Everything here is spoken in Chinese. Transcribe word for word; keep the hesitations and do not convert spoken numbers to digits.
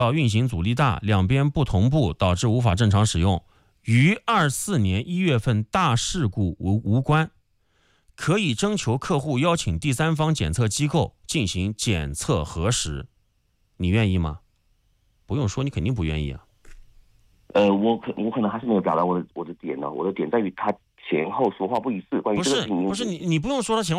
到运行阻力大，两边不同步，导致无法正常使用，与二四年一月份大事故无无关，可以征求客户邀请第三方检测机构进行检测核实。你愿意吗？不用说，你肯定不愿意啊。 呃，我可我可能还是没有表达我的我的点呢，我的点在于他前后说话不一致，关于不是这个事情。 不是你你不用说他前后。